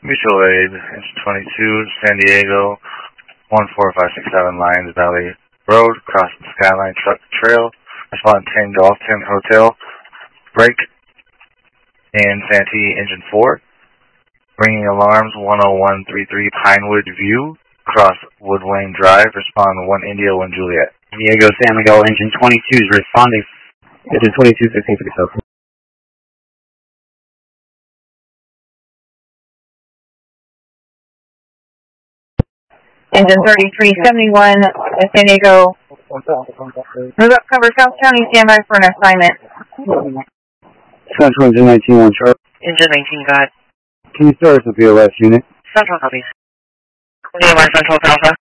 Mutual Aid, Engine 22, San Diego, 14567 Lions Valley Road, crossing Skyline Truck Trail, respond 10 Golf 10 Hotel, break in Santee, Engine 4, bringing alarms 10133 Pinewood View, cross Woodwayne Drive, respond 1 India 1 Juliet. Diego San Miguel, Engine 22 is responding. Engine 22, 16 for yourself. Engine 3371, San Diego. Move up, cover South County, stand by for an assignment. Central Engine 19, 1 Charlie. Engine 19, got. Can you start us with the BOS unit? Central copies. DMR Central Alpha.